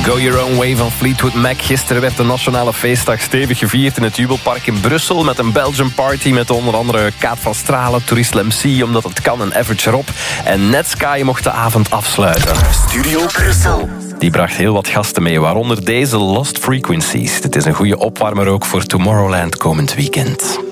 Go Your Own Way van Fleetwood Mac. Gisteren werd de nationale feestdag stevig gevierd in het Jubelpark in Brussel met een Belgian party met onder andere Kaat van Stralen, Tourist MC, Omdat het kan en Average Rob. En Netsky mocht de avond afsluiten. Studio Brussel. Die bracht heel wat gasten mee, waaronder deze Lost Frequencies. Dit is een goede opwarmer ook voor Tomorrowland komend weekend.